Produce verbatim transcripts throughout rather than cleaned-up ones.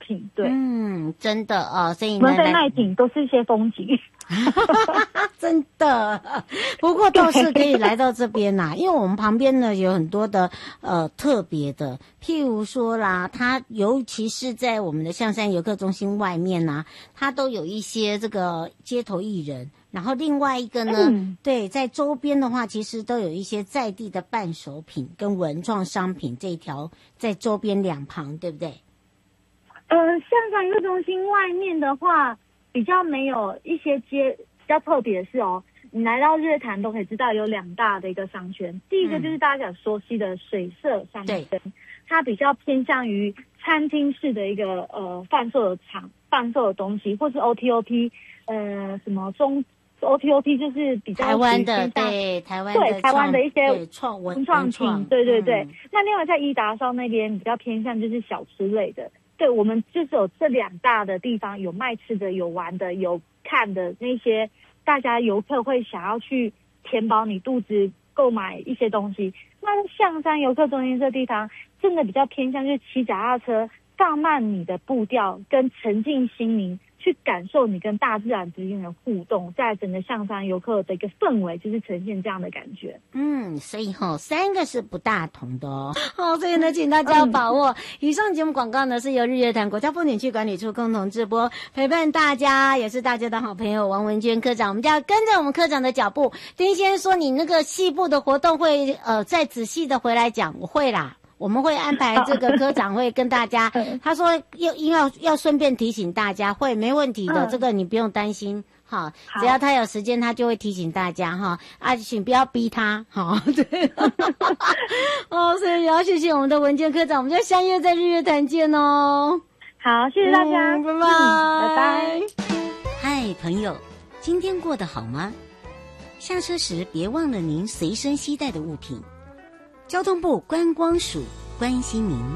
品。对， 嗯，真的哦，所以我们在卖品都是一些风景。 真的，不过倒是可以来到这边啦，因为我们旁边呢有很多的呃特别的，譬如说啦，它尤其是在我们的象山游客中心外面啊，它都有一些这个街头艺人。然后另外一个呢、嗯、对，在周边的话其实都有一些在地的伴手品跟文创商品，这一条在周边两旁，对不对？ 呃，象山游客中心外面的话比较没有一些街比较特别的是哦，你来到日月潭都可以知道有两大的一个商圈，第一个就是大家讲熟悉的水社商圈、嗯、它比较偏向于餐厅式的一个呃贩售的场贩售的东西，或是 O T O P 呃什么中 O T O P 就是比较台湾的，对台湾的对台湾的一些创文创品，对对对、嗯。那另外在伊达邵那边比较偏向就是小吃类的，对，我们就是有这两大的地方，有卖吃的，有玩的，有看的那些，大家游客会想要去填饱你肚子，购买一些东西。那象山游客中心这地方真的比较偏向就是骑脚踏车，放慢你的步调，跟沉浸心灵。去感受你跟大自然之间的互动，在整个象山游客的一个氛围，就是呈现这样的感觉。 嗯，所以哈、哦，三个是不大同的哦。好，所以呢，请大家要把握。嗯、以上节目广告呢是由日月潭国家风景区管理处共同直播，陪伴大家也是大家的好朋友王文娟科长。我们就要跟着我们科长的脚步。丁先生说你那个细部的活动会呃再仔细的回来讲，我会啦。我们会安排这个科长会跟大家，他说要要要顺便提醒大家，会没问题的，这个你不用担心哈，只要他有时间，他就会提醒大家哈啊，请不要逼他哈，对，哦，所以也要谢谢我们的文健科长，我们就相约在日月潭见哦。 好，谢谢大家， 嗯、拜拜、 嗯，拜拜。 嗨，朋友，今天过得好吗？下车时别忘了您随身携带的物品。交通部观光署关心您。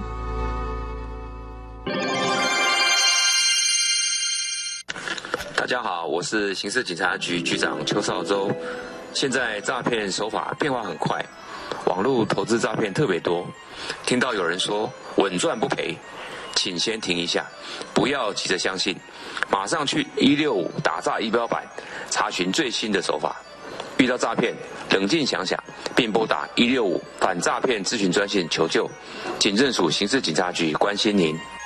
大家好，我是刑事警察局局长邱少洲。现在诈骗手法变化很快，网络投资诈骗特别多。听到有人说稳赚不赔，请先停一下，不要急着相信，马上去一六五打诈仪表板查询最新的手法。遇到诈骗，冷静想想，并拨打一六五反诈骗咨询专线求救。警政署刑事警察局关心您。